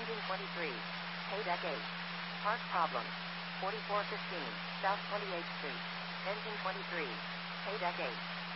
Engine 23. Paydeck 8. Park problems. 4415 South 28th Street. Engine 23. Paydeck 8.